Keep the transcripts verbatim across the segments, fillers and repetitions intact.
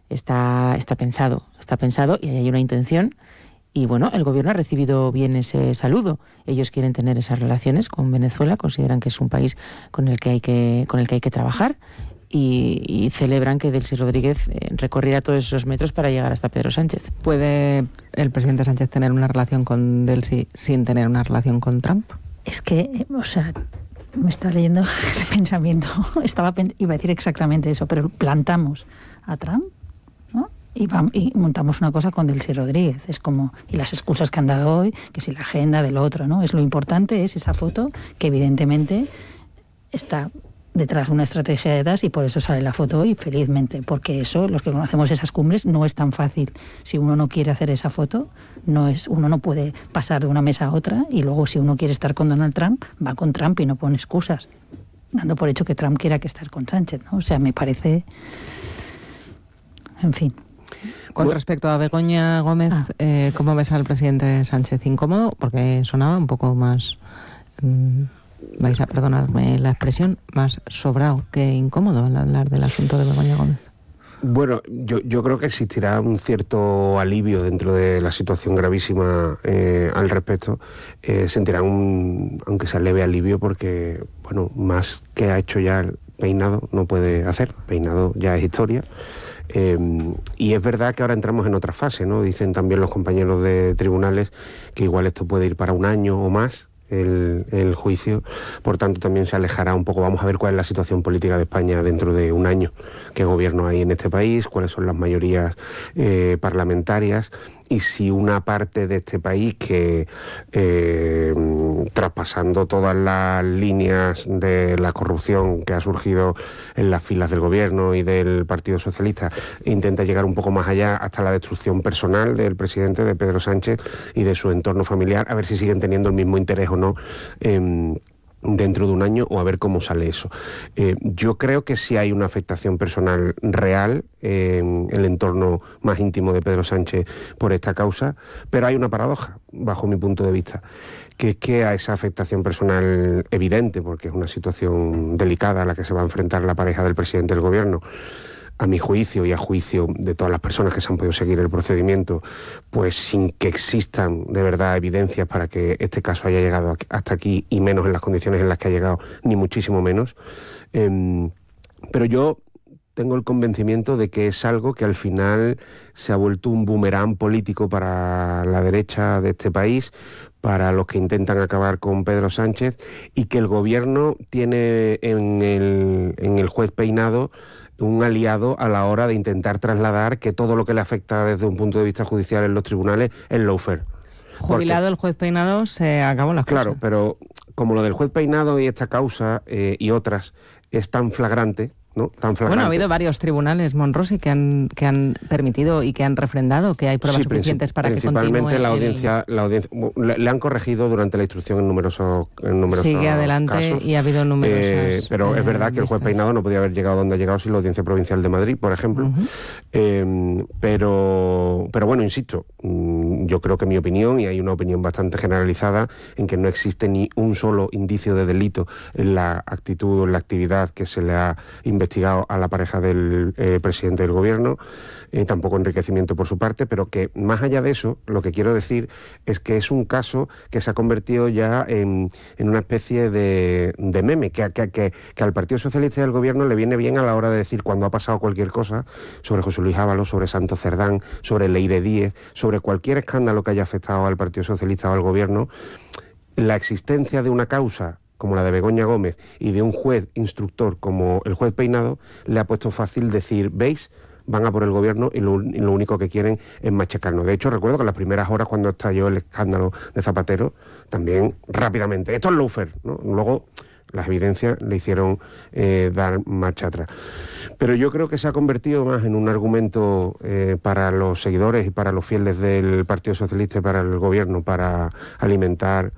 está, está pensado, está pensado y hay una intención. Y bueno, el gobierno ha recibido bien ese saludo. Ellos quieren tener esas relaciones con Venezuela, consideran que es un país con el que hay que, con el que hay que trabajar y, y celebran que Delcy Rodríguez eh, recorriera todos esos metros para llegar hasta Pedro Sánchez. ¿Puede el presidente Sánchez tener una relación con Delcy sin tener una relación con Trump? Es que, o sea, me está leyendo el pensamiento. Estaba, iba a decir exactamente eso, pero plantamos a Trump, ¿no? Y, vamos, y montamos una cosa con Delcy Rodríguez. Es como, y las excusas que han dado hoy, que si la agenda del otro, ¿no? Es lo importante, es esa foto que evidentemente está detrás una estrategia detrás y por eso sale la foto hoy, felizmente, porque eso, los que conocemos esas cumbres, no es tan fácil. Si uno no quiere hacer esa foto, no es, uno no puede pasar de una mesa a otra y luego si uno quiere estar con Donald Trump, va con Trump y no pone excusas, dando por hecho que Trump quiera que estar con Sánchez, ¿no? O sea, me parece... En fin. Con respecto a Begoña Gómez, ah. eh, ¿cómo ves al presidente Sánchez? ¿Incómodo? Porque sonaba un poco más, mmm, vais a perdonarme la expresión, más sobrado que incómodo al hablar del asunto de Begoña Gómez. Bueno, yo, yo creo que existirá un cierto alivio dentro de la situación gravísima eh, al respecto. Eh, sentirán un, aunque sea leve alivio, porque, bueno, más que ha hecho ya el Peinado no puede hacer. Peinado ya es historia. Eh, y es verdad que ahora entramos en otra fase, ¿no? Dicen también los compañeros de tribunales que igual esto puede ir para un año o más, el, el juicio. Por tanto, también se alejará un poco. Vamos a ver cuál es la situación política de España dentro de un año. ¿Qué gobierno hay en este país? ¿Cuáles son las mayorías eh, parlamentarias? Y si una parte de este país que, eh, traspasando todas las líneas de la corrupción que ha surgido en las filas del gobierno y del Partido Socialista, intenta llegar un poco más allá hasta la destrucción personal del presidente, de Pedro Sánchez, y de su entorno familiar, a ver si siguen teniendo el mismo interés o no eh, dentro de un año, o a ver cómo sale eso. Eh, yo creo que sí hay una afectación personal real eh, en el entorno más íntimo de Pedro Sánchez por esta causa, pero hay una paradoja, bajo mi punto de vista, que es que a esa afectación personal evidente, porque es una situación delicada a la que se va a enfrentar la pareja del presidente del gobierno, a mi juicio y a juicio de todas las personas que se han podido seguir el procedimiento, pues sin que existan de verdad evidencias para que este caso haya llegado hasta aquí, y menos en las condiciones en las que ha llegado, ni muchísimo menos. Eh, pero yo tengo el convencimiento de que es algo que al final se ha vuelto un boomerang político para la derecha de este país, para los que intentan acabar con Pedro Sánchez, y que el gobierno tiene en el, en el juez Peinado un aliado a la hora de intentar trasladar que todo lo que le afecta desde un punto de vista judicial en los tribunales es lawfare. Jubilado Porque, el juez Peinado, se acabó las claro, cosas. Claro, pero como lo del juez Peinado y esta causa eh, y otras es tan flagrante, ¿no? Tan flagrante. Bueno, ha habido varios tribunales, Monrosi, que han que han permitido y que han refrendado que hay pruebas sí, suficientes para que continúe. Principalmente la el... audiencia, la audiencia le, le han corregido durante la instrucción en numerosos, en numerosos Sigue adelante casos. Y ha habido numerosas. Eh, pero eh, es verdad que el juez Peinado no podía haber llegado donde ha llegado sin la Audiencia Provincial de Madrid, por ejemplo. Uh-huh. eh, pero, pero bueno, insisto, yo creo que mi opinión, y hay una opinión bastante generalizada, en que no existe ni un solo indicio de delito en la actitud o en la actividad que se le ha investigado a la pareja del eh, presidente del gobierno, eh, tampoco enriquecimiento por su parte, pero que más allá de eso, lo que quiero decir es que es un caso que se ha convertido ya en, en una especie de, de meme, que, que, que, que al Partido Socialista y al gobierno le viene bien a la hora de decir cuando ha pasado cualquier cosa sobre José Luis Ábalos, sobre Santos Cerdán, sobre Leire Díez, sobre cualquier escándalo que haya afectado al Partido Socialista o al gobierno, la existencia de una causa como la de Begoña Gómez y de un juez instructor como el juez Peinado, le ha puesto fácil decir, ¿veis? Van a por el gobierno y lo, y lo único que quieren es machacarnos. De hecho, recuerdo que en las primeras horas, cuando estalló el escándalo de Zapatero, también rápidamente, esto es lawfare, ¿no? Luego las evidencias le hicieron eh, dar marcha atrás. Pero yo creo que se ha convertido más en un argumento eh, para los seguidores y para los fieles del Partido Socialista y para el gobierno, para alimentar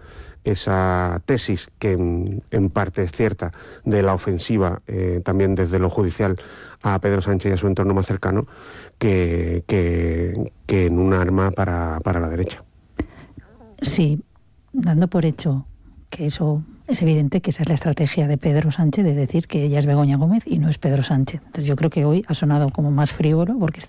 esa tesis, que en, en parte es cierta, de la ofensiva eh, también desde lo judicial a Pedro Sánchez y a su entorno más cercano, que, que, que en un arma para, para la derecha. Sí, dando por hecho que eso es evidente, que esa es la estrategia de Pedro Sánchez, de decir que ella es Begoña Gómez y no es Pedro Sánchez. Entonces yo creo que hoy ha sonado como más frívolo, porque